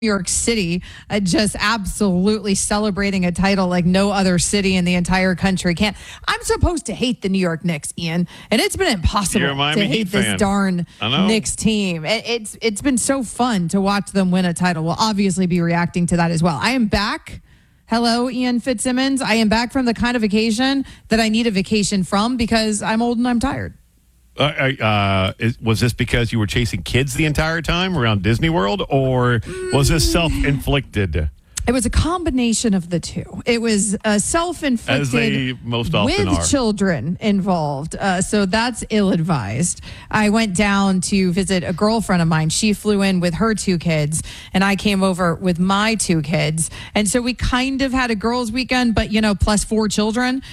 New York City just absolutely celebrating a title like no other city in the entire country can. I'm supposed to hate the New York Knicks, Ian, and it's been impossible to hate this darn Knicks team. It's been so fun to watch them win a title. We'll obviously be reacting to that as well. I am back. Hello, Ian Fitzsimmons. I am back from the kind of vacation that I need a vacation from because I'm old and I'm tired. Was this because you were chasing kids the entire time around Disney World, or was this self-inflicted? It was a combination of the two. It was self-inflicted, as they most often with are, children involved. So that's ill-advised. I went down to visit a girlfriend of mine. She flew in with her 2 kids, and I came over with my 2 kids. And so we kind of had a girls' weekend, but, plus 4 children.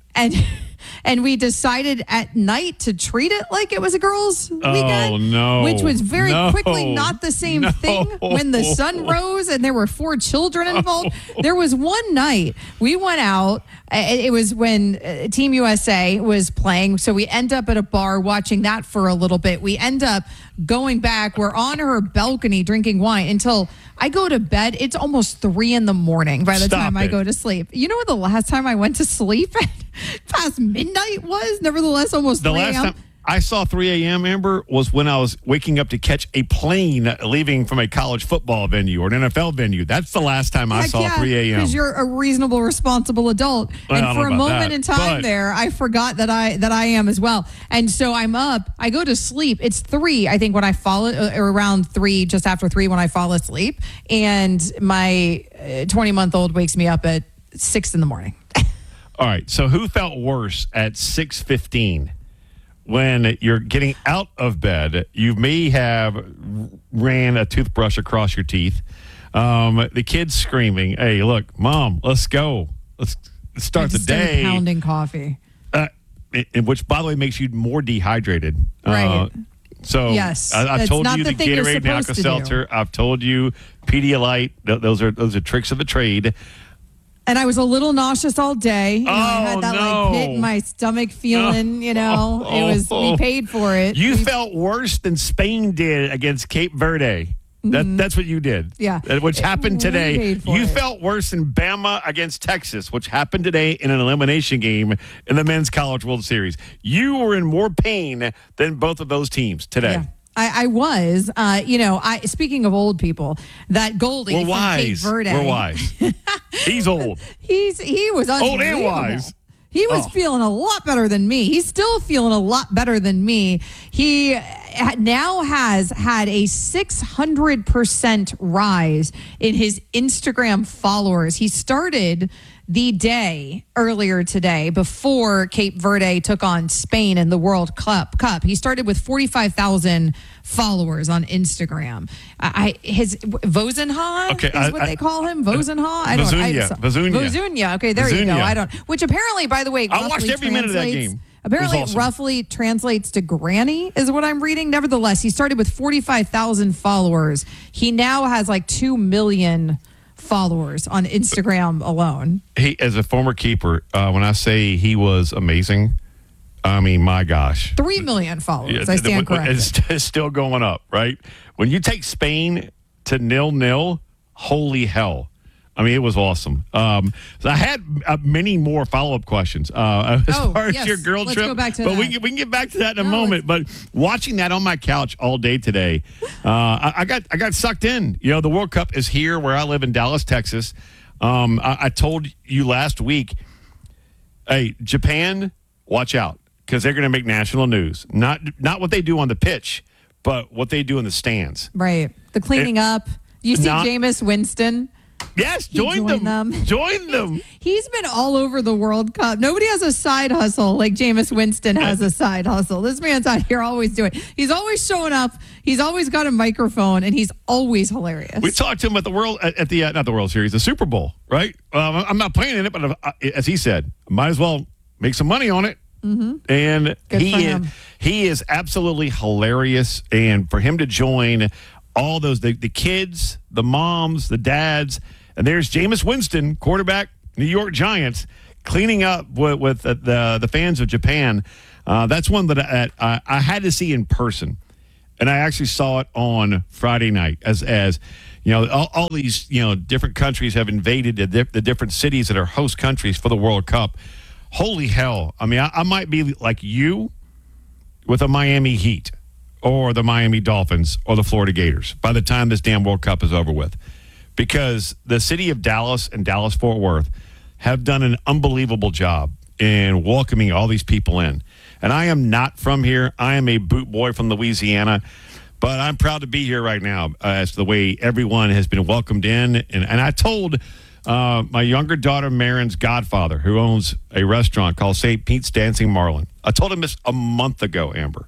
And we decided at night to treat it like it was a girls' weekend. Oh, no. Which was very quickly not the same thing when the sun rose and there were 4 children involved. There was one night we went out. It was when Team USA was playing. So we end up at a bar watching that for a little bit. We end up going back. We're on her balcony drinking wine until I go to bed. It's almost 3 a.m. by the time I go to sleep. You know what the last time I went to sleep past midnight was? Nevertheless, almost 3 a.m. The last time I saw 3 a.m., Amber, was when I was waking up to catch a plane leaving from a college football venue or an NFL venue. That's the last time I saw 3 a.m. Because you're a reasonable, responsible adult. And for a moment in time there, I forgot that I am as well. And so I'm up. I go to sleep. It's 3, I think, when I fall, or around 3, just after 3 when I fall asleep. And my 20-month-old wakes me up at 6 in the morning. All right. So who felt worse at 6:15? When you're getting out of bed, you may have ran a toothbrush across your teeth. The kids screaming, "Hey, look, Mom, let's go. Let's start the day." Pounding coffee. Which, by the way, makes you more dehydrated. Right. So yes, I've told you the Gatorade and Alka-Seltzer. I've told you Pedialyte. Those are tricks of the trade. And I was a little nauseous all day. I had that pit in my stomach feeling, we paid for it. You felt worse than Spain did against Cape Verde. That's what you did. Yeah. Which happened today. You felt worse than Bama against Texas, which happened today in an elimination game in the Men's College World Series. You were in more pain than both of those teams today. Yeah. I was, speaking of old people, that Goldie from Cape Verde. We're wise. He's old. He was old and wise. He was feeling a lot better than me. He's still feeling a lot better than me. He now has had a 600% rise in his Instagram followers. He started the day earlier today before Cape Verde took on Spain in the World Cup. He started with 45,000 followers on Instagram. His Vozinha is what they call him. Vozinha? Vozinha. Okay, there you go. Which apparently, by the way, I watched every minute of that game. Apparently, roughly translates to granny is what I'm reading. Nevertheless, he started with 45,000 followers. He now has like 2 million followers on Instagram alone. He, as a former keeper, when I say he was amazing, I mean, my gosh. 3 million followers. I stand corrected. It's still going up, right? When you take Spain to 0-0, holy hell. I mean, it was awesome. So I had many more follow-up questions as far as your girl trip. Go back to but that. we can get back to that in a moment. But watching that on my couch all day today, I got sucked in. The World Cup is here where I live in Dallas, Texas. I told you last week, hey, Japan, watch out, because they're going to make national news. Not what they do on the pitch, but what they do in the stands. Right. The cleaning up. You see Jameis Winston. Yes, join them. Join them. He's been all over the World Cup. Nobody has a side hustle like Jameis Winston has a side hustle. This man's out here always doing. He's always showing up. He's always got a microphone, and he's always hilarious. We talked to him at the not the World Series, the Super Bowl, right? I'm not playing in it, but as he said, might as well make some money on it. Mm-hmm. And he is absolutely hilarious. And for him to join all those, the kids, the moms, the dads, and there's Jameis Winston, quarterback, New York Giants, cleaning up with the fans of Japan. That's one that I had to see in person. And I actually saw it on Friday night as all these, different countries have invaded the different cities that are host countries for the World Cup. Holy hell. I mean, I might be like you with the Miami Heat or the Miami Dolphins or the Florida Gators by the time this damn World Cup is over with. Because the city of Dallas and Dallas-Fort Worth have done an unbelievable job in welcoming all these people in. And I am not from here. I am a boot boy from Louisiana. But I'm proud to be here right now as to the way everyone has been welcomed in. And I told my younger daughter, Marin's godfather, who owns a restaurant called St. Pete's Dancing Marlin. I told him this a month ago, Amber.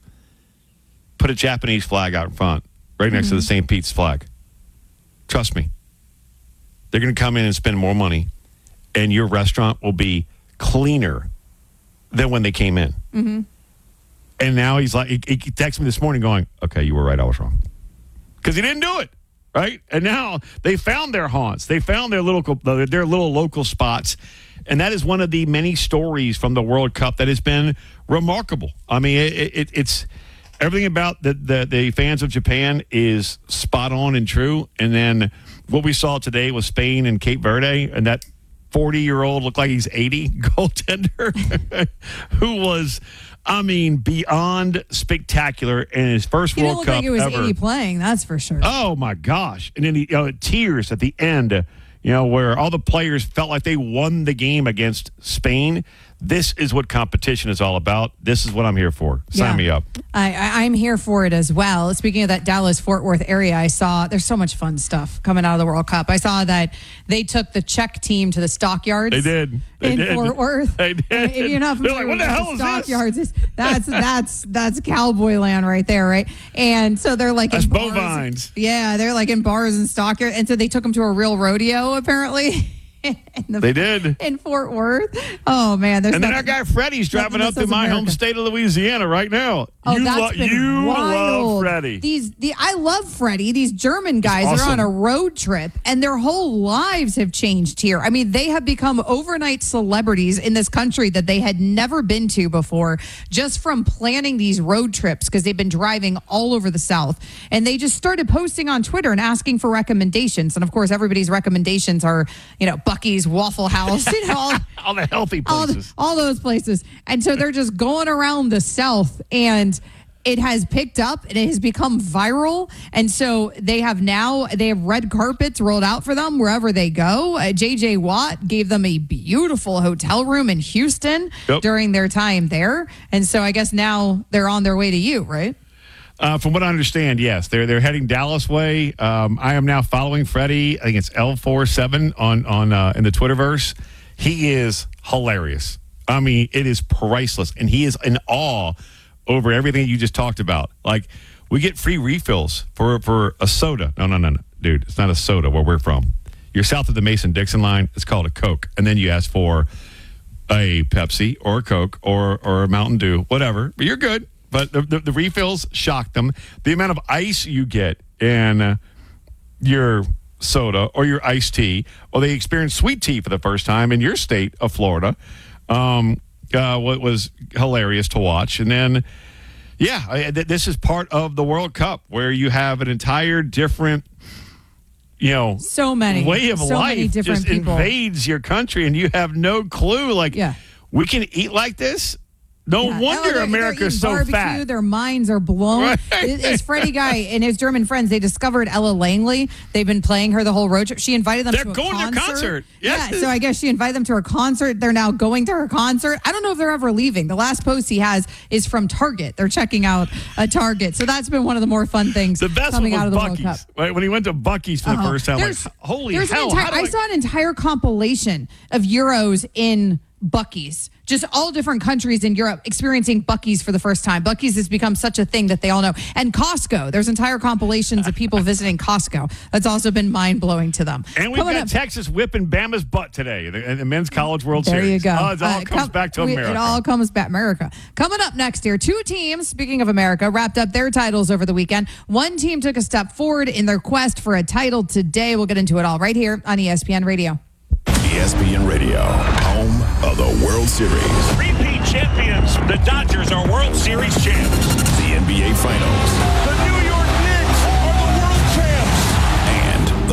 Put a Japanese flag out in front, right next to the St. Pete's flag. Trust me. They're going to come in and spend more money, and your restaurant will be cleaner than when they came in. Mm-hmm. And now he's like, he texted me this morning going, okay, you were right, I was wrong. Because he didn't do it, right? And now they found their haunts. They found their little local spots. And that is one of the many stories from the World Cup that has been remarkable. I mean, it's everything about the fans of Japan is spot on and true. And then what we saw today was Spain and Cape Verde, and that 40-year-old looked like he's 80 goaltender who was, I mean, beyond spectacular in his first World Cup ever. He didn't look like he was 80 playing, that's for sure. Oh, my gosh. And then tears at the end, where all the players felt like they won the game against Spain. This is what competition is all about. This is what I'm here for. Sign me up. I'm here for it as well. Speaking of that Dallas-Fort Worth area, I saw there's so much fun stuff coming out of the World Cup. I saw that they took the Czech team to the Stockyards. They did. In Fort Worth. They did. If you're not familiar what the hell with is Stockyards, that's cowboy land right there, right? And so they're like that's in bars. bovines. Yeah, they're like in bars and stockyards. And so they took them to a real rodeo, apparently. They did. In Fort Worth. Oh, man. And then our guy Freddie's driving up to my home state of Louisiana right now. Oh, that's been you wild. love Freddie. I love Freddie. These German guys awesome. are on a road trip, and their whole lives have changed here. I mean, they have become overnight celebrities in this country that they had never been to before, just from planning these road trips, because they've been driving all over the South. And they just started posting on Twitter and asking for recommendations. And, of course, everybody's recommendations are, Buc-ee's, Waffle House, all the healthy places. All those places. And so they're just going around the South, and it has picked up and it has become viral. And so they have red carpets rolled out for them wherever they go. JJ Watt gave them a beautiful hotel room in Houston during their time there. And so I guess now they're on their way to you, right? From what I understand, yes. They're heading Dallas way. I am now following Freddie. I think it's L47 on in the Twitterverse. He is hilarious. I mean, it is priceless. And he is in awe over everything you just talked about. Like, we get free refills for a soda. No. Dude, it's not a soda where we're from. You're south of the Mason-Dixon line. It's called a Coke. And then you ask for a Pepsi or a Coke or a Mountain Dew, whatever. But you're good. But the refills shocked them. The amount of ice you get in your soda or your iced tea. Well, they experienced sweet tea for the first time in your state of Florida. What was hilarious to watch. And then, this is part of the World Cup where you have an entire different, so many way of life many different just people. Invades your country and you have no clue. Like, we can eat like this? No wonder America's so barbecue, fat. Their minds are blown. Right. It's Freddie Guy and his German friends. They discovered Ella Langley. They've been playing her the whole road trip. She invited them to a concert. They're going to concert. Yes. Yeah, so I guess she invited them to her concert. They're now going to her concert. I don't know if they're ever leaving. The last post he has is from Target. They're checking out a Target. So that's been one of the more fun things coming out of the World Cup. Right? When he went to Buc-ee's for the first time, holy hell. I saw an entire compilation of Euros in Buc-ee's. Just all different countries in Europe experiencing Buc-ee's for the first time. Buc-ee's has become such a thing that they all know. And Costco. There's entire compilations of people visiting Costco. That's also been mind-blowing to them. And we've got Texas whipping Bama's butt today, the Men's College World Series. Series. There you go. It all comes back to America. It all comes back America. Coming up next here, two teams, speaking of America, wrapped up their titles over the weekend. One team took a step forward in their quest for a title today. We'll get into it all right here on ESPN Radio. ESPN Radio, home of the World Series. Repeat champions, the Dodgers are World Series champs. The NBA Finals. The New York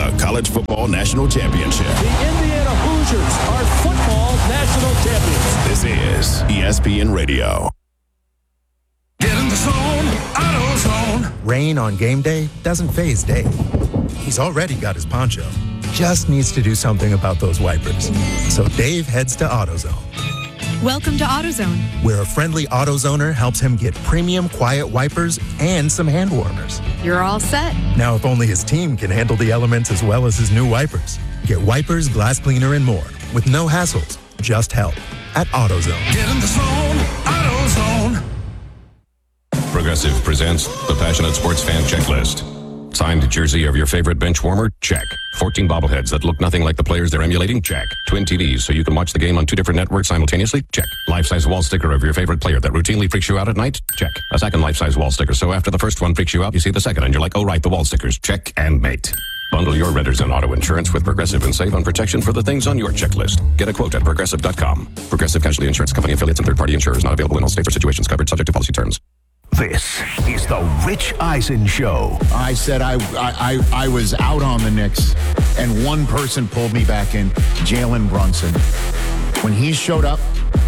the College Football National Championship. The Indiana Hoosiers are football national champions. This is ESPN Radio. Get in the zone, AutoZone. Rain on game day doesn't faze Dave. He's already got his poncho. Just needs to do something about those wipers. So Dave heads to AutoZone. Welcome to AutoZone, where a friendly AutoZoner helps him get premium quiet wipers and some hand warmers. You're all set. Now, if only his team can handle the elements as well as his new wipers. Get wipers, glass cleaner, and more with no hassles, just help at AutoZone. Get in the zone, AutoZone. Progressive presents the Passionate Sports Fan Checklist. Signed jersey of your favorite bench warmer? Check. 14 bobbleheads that look nothing like the players they're emulating? Check. Twin TVs so you can watch the game on 2 different networks simultaneously? Check. Life-size wall sticker of your favorite player that routinely freaks you out at night? Check. A second life-size wall sticker so after the first one freaks you out, you see the second and you're like, oh right, the wall stickers. Check and mate. Bundle your renters and auto insurance with Progressive and save on protection for the things on your checklist. Get a quote at Progressive.com. Progressive Casualty Insurance Company affiliates and third-party insurers not available in all states or situations covered subject to policy terms. This is the Rich Eisen Show. I said I was out on the Knicks, and one person pulled me back in, Jalen Brunson. When he showed up,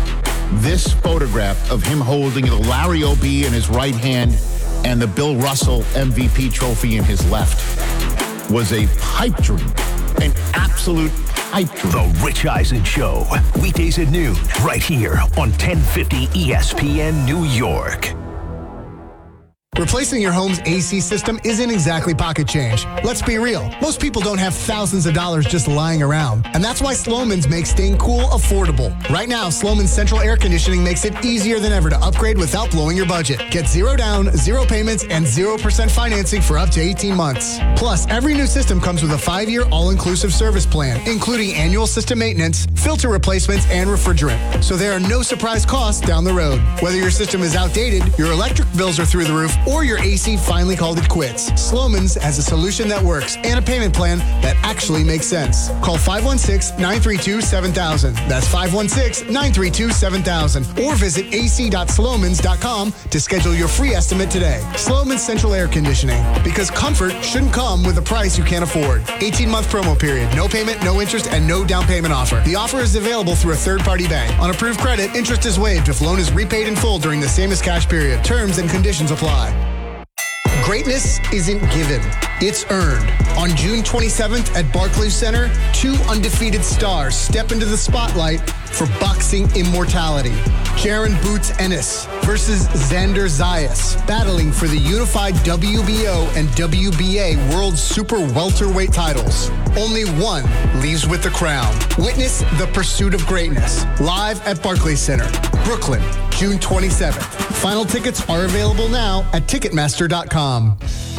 this photograph of him holding the Larry O'B in his right hand and the Bill Russell MVP trophy in his left was a pipe dream, an absolute pipe dream. The Rich Eisen Show, weekdays at noon, right here on 1050 ESPN New York. Replacing your home's AC system isn't exactly pocket change. Let's be real. Most people don't have thousands of dollars just lying around. And that's why Slomin's makes staying cool affordable. Right now, Slomin's central air conditioning makes it easier than ever to upgrade without blowing your budget. Get 0 down, 0 payments, and 0% financing for up to 18 months. Plus, every new system comes with a 5-year all-inclusive service plan, including annual system maintenance, filter replacements, and refrigerant. So there are no surprise costs down the road. Whether your system is outdated, your electric bills are through the roof, or your AC finally called it quits, Slomin's has a solution that works and a payment plan that actually makes sense. Call 516-932-7000. That's 516-932-7000. Or visit ac.slomans.com to schedule your free estimate today. Slomin's Central Air Conditioning. Because comfort shouldn't come with a price you can't afford. 18-month promo period. No payment, no interest, and no down payment offer. The offer is available through a third-party bank. On approved credit, interest is waived if loan is repaid in full during the same as cash period. Terms and conditions apply. Greatness isn't given, it's earned. On June 27th at Barclays Center, 2 undefeated stars step into the spotlight for boxing immortality. Jaron Boots Ennis versus Xander Zayas, battling for the unified WBO and WBA World Super Welterweight titles. Only one leaves with the crown. Witness the pursuit of greatness, live at Barclays Center, Brooklyn, June 27th. Final tickets are available now at Ticketmaster.com.